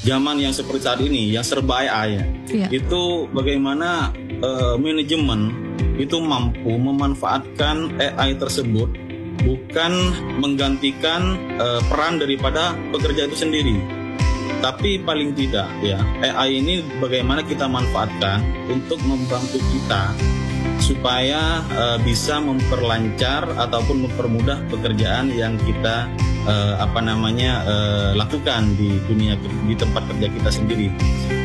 zaman yang seperti saat ini, yang serba AI, itu bagaimana manajemen itu mampu memanfaatkan AI tersebut bukan menggantikan peran daripada pekerja itu sendiri, tapi paling tidak ya AI ini bagaimana kita manfaatkan untuk membantu kita supaya bisa memperlancar ataupun mempermudah pekerjaan yang kita lakukan di tempat kerja kita sendiri.